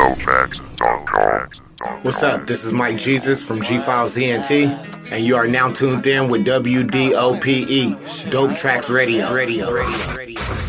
DopeTracks.com. What's up? This is Mike Jesus from G-Files ENT, and you are now tuned in with WDOPE, Dope Tracks Radio.